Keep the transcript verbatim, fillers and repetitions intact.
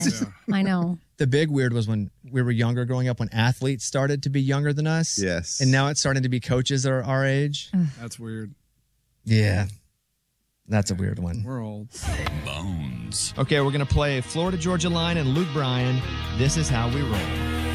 I know. The big weird was when we were younger growing up, when athletes started to be younger than us. Yes. And now it's starting to be coaches that are our age. That's weird. Yeah. That's a weird one. We're old. Bones. Okay, we're going to play Florida Georgia Line and Luke Bryan. This is how we roll.